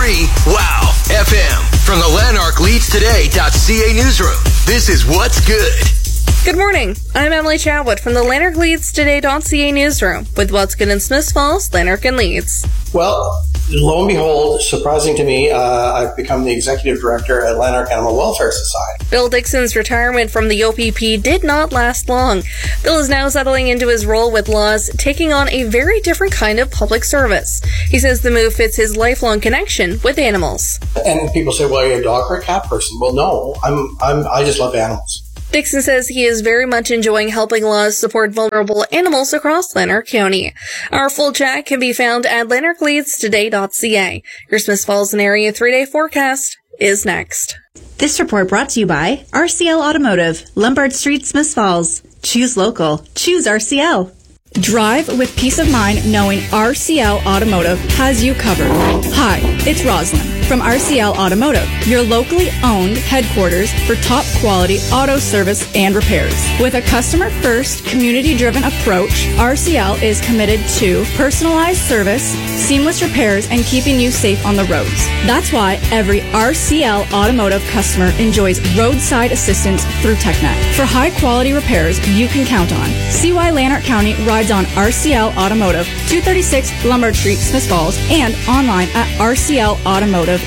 Wow FM. From the Lanark Leeds Today.ca newsroom, this is What's Good. Good morning. I'm Emily Chatwood from the Lanark Leeds Today.ca newsroom with What's Good in Smiths Falls, Lanark, and Leeds. Well, lo and behold, surprising to me, I've become the executive director at Lanark Animal Welfare Society. Bill Dixon's retirement from the OPP did not last long. Bill is now settling into his role with Laws, taking on a very different kind of public service. He says the move fits his lifelong connection with animals. And people say, well, are you a dog or a cat person? Well, no, I just love animals. Dixon says he is very much enjoying helping Laws support vulnerable animals across Lanark County. Our full chat can be found at lanarkleadstoday.ca. Your Smiths Falls and area 3-day forecast is next. This report brought to you by RCL Automotive, Lombard Street, Smiths Falls. Choose local. Choose RCL. Drive with peace of mind knowing RCL Automotive has you covered. Hi, it's Rosalind from RCL Automotive, your locally owned headquarters for top quality auto service and repairs. With a customer-first, community-driven approach, RCL is committed to personalized service, seamless repairs, and keeping you safe on the roads. That's why every RCL Automotive customer enjoys roadside assistance through TechNet. For high-quality repairs you can count on. See why Lanark County rides on RCL Automotive, 236 Lombard Street, Smiths Falls, and online at rclautomotive.ca.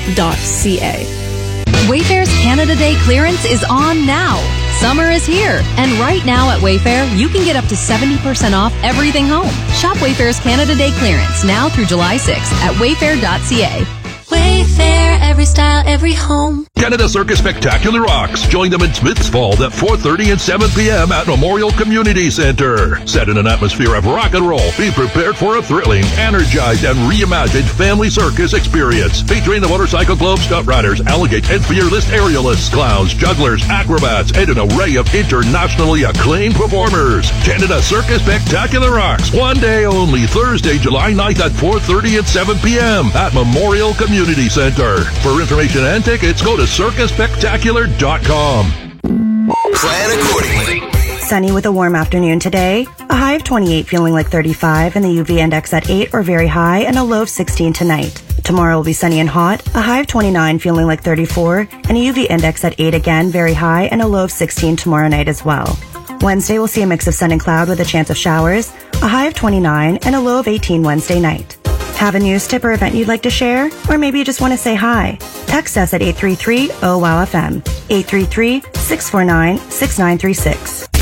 Wayfair's Canada Day clearance is on now. Summer is here, and right now at Wayfair, you can get up to 70% off everything home. Shop Wayfair's Canada Day clearance now through July 6th at wayfair.ca. Wayfair, every style, every home. Canada Circus Spectacular Rocks. Join them in Smiths Falls at 4:30 and 7 p.m. at Memorial Community Center. Set in an atmosphere of rock and roll, be prepared for a thrilling, energized, and reimagined family circus experience featuring the Motorcycle Club stunt riders, alligator and fearless aerialists, clowns, jugglers, acrobats, and an array of internationally acclaimed performers. Canada Circus Spectacular Rocks. One day only, Thursday, July 9th at 4:30 and 7 p.m. at Memorial Community Center. For information and tickets, go to circusspectacular.com. Plan accordingly. Sunny with a warm afternoon today. A high of 28 feeling like 35 and the UV index at 8 or very high and a low of 16 tonight. Tomorrow will be sunny and hot. A high of 29 feeling like 34 and a UV index at 8 again, very high and a low of 16 tomorrow night as well. Wednesday we'll see a mix of sun and cloud with a chance of showers. A high of 29 and a low of 18 Wednesday night. Have a news tip or event you'd like to share? Or maybe you just want to say hi? Text us at 833-OWOW-FM, 833-649-6936.